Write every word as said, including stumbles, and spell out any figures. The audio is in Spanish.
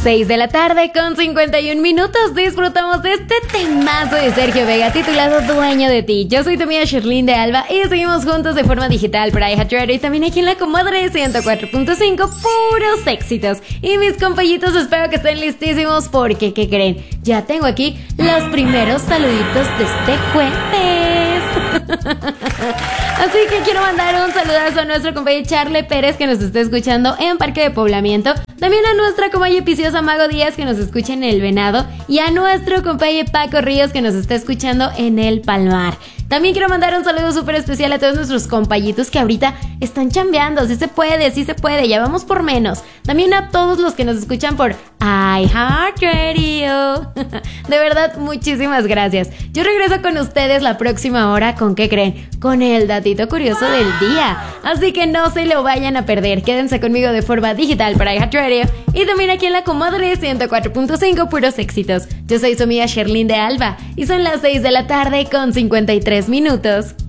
seis de la tarde con cincuenta y un minutos. Disfrutamos de este temazo de Sergio Vega titulado Dueño de ti. Yo soy tu amiga Sherlyn de Alba y seguimos juntos de forma digital por iHeartRadio y también aquí en la Comadre ciento cuatro punto cinco, puros éxitos. Y mis compañitos, espero que estén listísimos porque, ¿qué creen? Ya tengo aquí los primeros saluditos de este jueves. Así que quiero mandar un saludazo a nuestro compañero Charle Pérez, que nos está escuchando en Parque de Poblamiento. También a nuestra compañera Piciosa Mago Díaz, que nos escucha en El Venado. Y a nuestro compañero Paco Ríos, que nos está escuchando en El Palmar. También quiero mandar un saludo súper especial a todos nuestros compañitos que ahorita están chambeando. Sí se puede, sí se puede, ya vamos por menos. También a todos los que nos escuchan por iHeartRadio. De verdad, muchísimas gracias. Yo regreso con ustedes la próxima hora. ¿Con qué creen? Con el datito curioso del día. Así que no se lo vayan a perder. Quédense conmigo de forma digital para iHeartRadio y también aquí en la Comadre ciento cuatro punto cinco, puros éxitos. Yo soy su amiga Sherlyn de Alba y son las seis de la tarde con cincuenta y tres minutos.